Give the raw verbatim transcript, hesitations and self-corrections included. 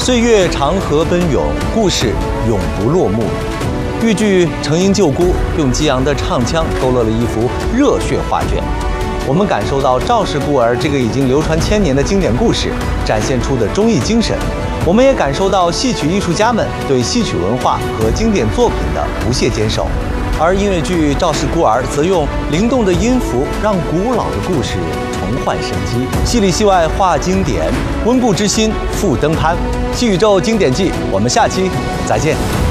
岁月长河奔涌，故事永不落幕。豫剧《成英救姑》用激昂的唱腔勾勒了一幅热血画卷，我们感受到赵氏孤儿这个已经流传千年的经典故事展现出的忠义精神，我们也感受到戏曲艺术家们对戏曲文化和经典作品的不懈坚守。而音乐剧《赵氏孤儿》则用灵动的音符，让古老的故事重焕生机，戏里戏外话经典，温故知新复登攀。戏宇宙经典季，我们下期再见。